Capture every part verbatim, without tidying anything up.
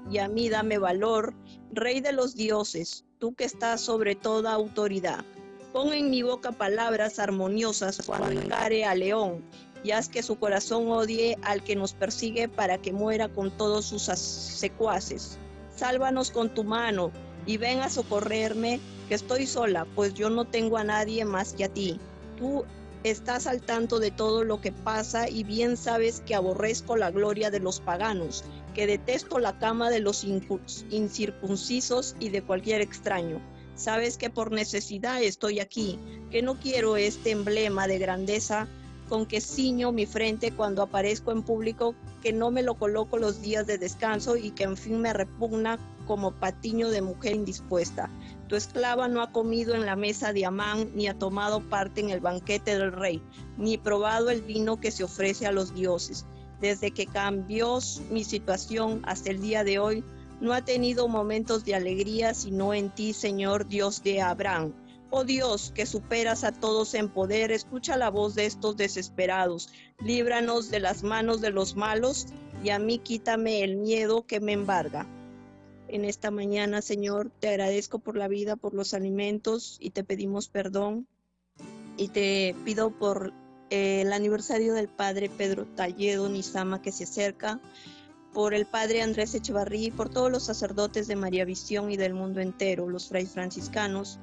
y a mí dame valor, Rey de los dioses, tú que estás sobre toda autoridad. Pon en mi boca palabras armoniosas cuando encare al león, y haz que su corazón odie al que nos persigue para que muera con todos sus secuaces. Sálvanos con tu mano, y ven a socorrerme, que estoy sola, pues yo no tengo a nadie más que a ti. Tú estás al tanto de todo lo que pasa y bien sabes que aborrezco la gloria de los paganos, que detesto la cama de los incircuncisos y de cualquier extraño. Sabes que por necesidad estoy aquí, que no quiero este emblema de grandeza con que ciño mi frente cuando aparezco en público, que no me lo coloco los días de descanso y que en fin me repugna como patiño de mujer indispuesta. Tu esclava no ha comido en la mesa de Amán, ni ha tomado parte en el banquete del rey, ni probado el vino que se ofrece a los dioses. Desde que cambió mi situación hasta el día de hoy, no ha tenido momentos de alegría sino en ti, Señor Dios de Abraham. Oh Dios, que superas a todos en poder, escucha la voz de estos desesperados. Líbranos de las manos de los malos y a mí quítame el miedo que me embarga. En esta mañana, Señor, te agradezco por la vida, por los alimentos y te pedimos perdón. Y te pido por eh, el aniversario del Padre Pedro Talledo Nizama que se acerca, por el Padre Andrés Echevarría, por todos los sacerdotes de María Visión y del mundo entero, los frailes franciscanos,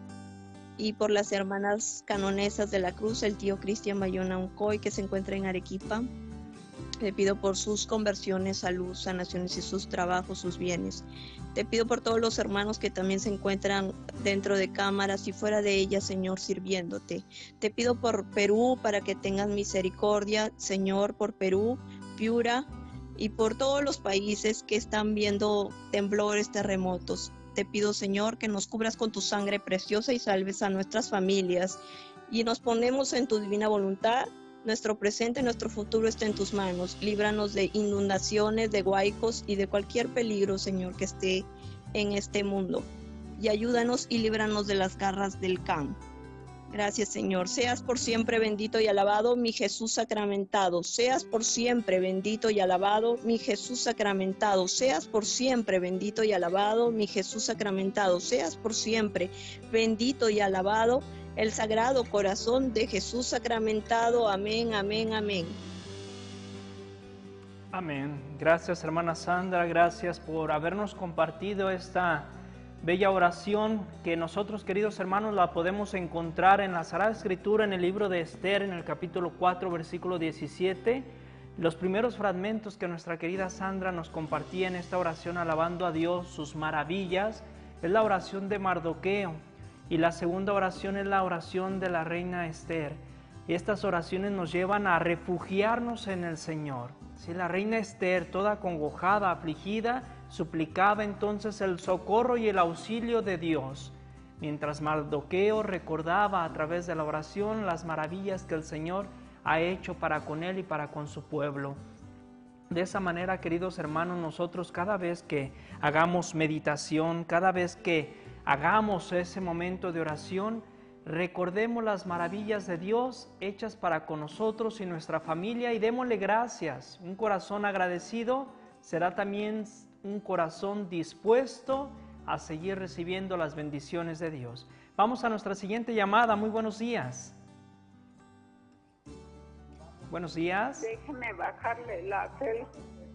y por las hermanas canonesas de la Cruz, el tío Cristian Bayona Uncoy, que se encuentra en Arequipa. Le pido por sus conversiones, salud, sanaciones y sus trabajos, sus bienes. Te pido por todos los hermanos que también se encuentran dentro de cámaras y fuera de ellas, Señor, sirviéndote. Te pido por Perú para que tengas misericordia, Señor, por Perú, Piura y por todos los países que están viendo temblores, terremotos. Te pido, Señor, que nos cubras con tu sangre preciosa y salves a nuestras familias. Y nos ponemos en tu divina voluntad. Nuestro presente, nuestro futuro está en tus manos. Líbranos de inundaciones, de huaicos y de cualquier peligro, Señor, que esté en este mundo. Y ayúdanos y líbranos de las garras del can. Gracias, Señor. Seas por siempre bendito y alabado, mi Jesús sacramentado. Seas por siempre bendito y alabado, mi Jesús sacramentado. Seas por siempre bendito y alabado, mi Jesús sacramentado. Seas por siempre bendito y alabado, el Sagrado Corazón de Jesús sacramentado. Amén, amén, amén. Amén. Gracias, hermana Sandra. Gracias por habernos compartido esta bella oración que nosotros, queridos hermanos, la podemos encontrar en la Sagrada Escritura, en el libro de Esther, en el capítulo cuatro, versículo diecisiete. Los primeros fragmentos que nuestra querida Sandra nos compartía en esta oración alabando a Dios, sus maravillas, es la oración de Mardoqueo. Y la segunda oración es la oración de la reina Esther. Y estas oraciones nos llevan a refugiarnos en el Señor. Si la reina Esther, toda acongojada, afligida, suplicaba entonces el socorro y el auxilio de Dios, mientras Mardoqueo recordaba a través de la oración las maravillas que el Señor ha hecho para con él y para con su pueblo. De esa manera, queridos hermanos, nosotros cada vez que hagamos meditación, cada vez que hagamos ese momento de oración, recordemos las maravillas de Dios hechas para con nosotros y nuestra familia y démosle gracias. Un corazón agradecido será también un corazón dispuesto a seguir recibiendo las bendiciones de Dios. Vamos a nuestra siguiente llamada. Muy buenos días. Buenos días. Déjeme bajarle la tele.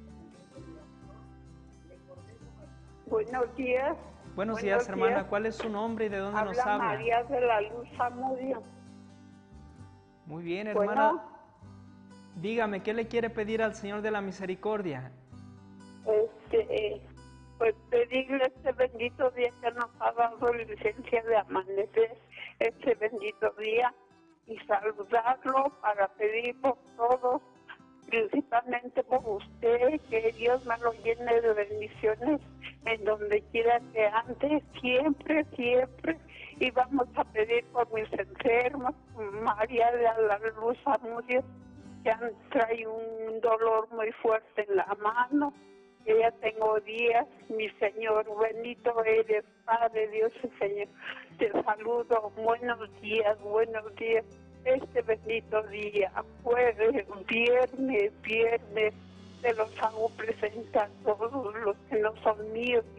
Buenos días. Buenos, Buenos días, hermana. días. ¿Cuál es su nombre y de dónde habla nos habla? María de la Luz Zamudio. Muy bien, hermana. Bueno, dígame, ¿qué le quiere pedir al Señor de la Misericordia? este, pues pedirle este bendito día que nos ha dado licencia de amanecer, este bendito día, y saludarlo para pedir por todos, principalmente por usted, que Dios me lo llene de bendiciones en donde quiera que ande, siempre, siempre. Y vamos a pedir por mis enfermos, María de la Luz Zamudio, que trae un dolor muy fuerte en la mano, que ya tengo días. Mi Señor, bendito eres, Padre Dios y Señor. Te saludo, buenos días, buenos días. Este bendito día, jueves, viernes, viernes, te los hago presentar todos los que no son míos